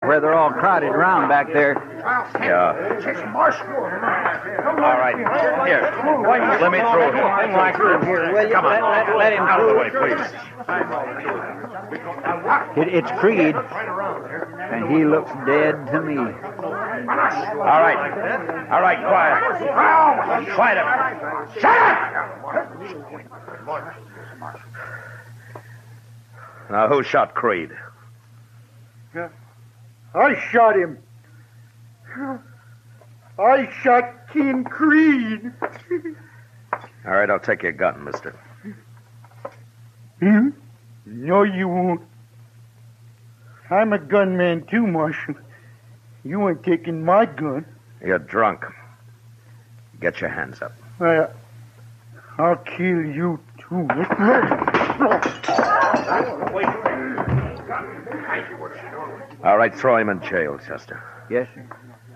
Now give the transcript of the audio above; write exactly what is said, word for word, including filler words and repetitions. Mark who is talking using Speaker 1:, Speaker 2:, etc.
Speaker 1: where they're all crowded around back there.
Speaker 2: Yeah. All right. Here. Let me through him.
Speaker 1: Here, will you?
Speaker 2: Come on.
Speaker 1: Let, let, let him
Speaker 2: Out of the way, please.
Speaker 1: It, it's Creed, and he looks dead to me.
Speaker 2: All right. All right, quiet. Quiet up. Shut up! Now, who shot Creed?
Speaker 3: I shot him. I shot King Creed.
Speaker 2: All right, I'll take your gun, mister.
Speaker 3: Hmm? No, you won't. I'm a gunman too, Marshal. You ain't taking my gun.
Speaker 2: You're drunk. Get your hands up.
Speaker 3: I, I'll kill you too.
Speaker 2: All right, throw him in jail, Chester.
Speaker 1: Yes, sir.